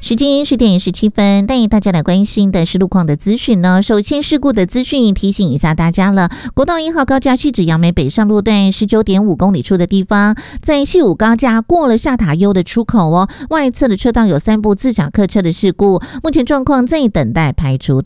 时间10:17，带大家来关心的是路况的资讯呢。首先事故的资讯提醒一下大家了，国道1号高架汐止杨梅北上路段 19.5 公里处的地方，在汐五高架过了下塔悠的出口外侧的车道有3部自小客车的事故，目前状况在等待排除